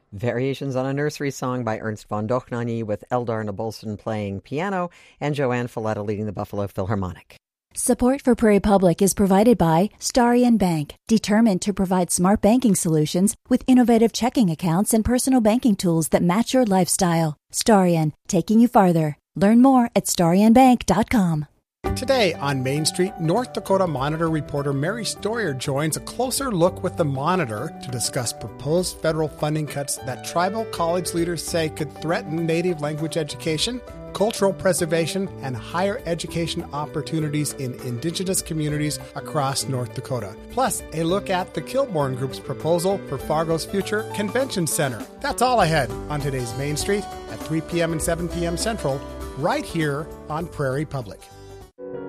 Variations on a Nursery Song by Ernst von Dohnanyi with Eldar Nabolson playing piano and Joanne Folletta leading the Buffalo Philharmonic. Support for Prairie Public is provided by Starion Bank, determined to provide smart banking solutions with innovative checking accounts and personal banking tools that match your lifestyle. Starion, taking you farther. Learn more at starionbank.com. Today on Main Street, North Dakota Monitor reporter Mary Stoyer joins a closer look with the Monitor to discuss proposed federal funding cuts that tribal college leaders say could threaten Native language education, cultural preservation, and higher education opportunities in Indigenous communities across North Dakota. Plus, a look at the Kilbourne Group's proposal for Fargo's future convention center. That's all ahead on today's Main Street at 3 p.m. and 7 p.m. Central, right here on Prairie Public.